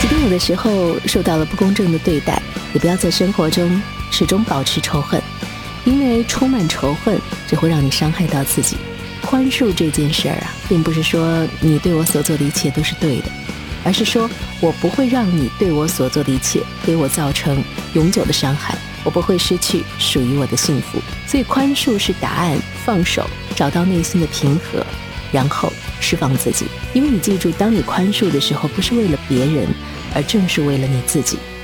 便有的时候受到了不公正的对待，也不要在生活中始终保持仇恨，因为充满仇恨只会让你伤害到自己。宽恕这件事儿啊，并不是说你对我所做的一切都是对的，而是说我不会让你对我所做的一切给我造成永久的伤害，我不会失去属于我的幸福。所以宽恕是答案，放手，找到内心的平和，然后释放自己。因为你记住，当你宽恕的时候，不是为了别人，而正是为了你自己。